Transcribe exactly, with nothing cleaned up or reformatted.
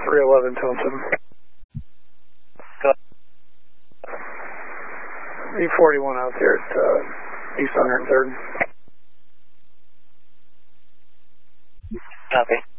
three eleven Thompson. E forty-one out there at uh, East one hundred third. Copy.